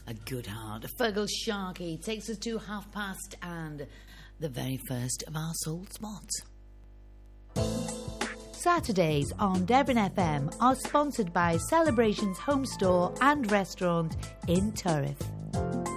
a good heart. Fergal Sharkey takes us to past and the very first of our soul spots. Saturdays on Devon FM are sponsored by Celebrations Home Store and Restaurant in Turriff.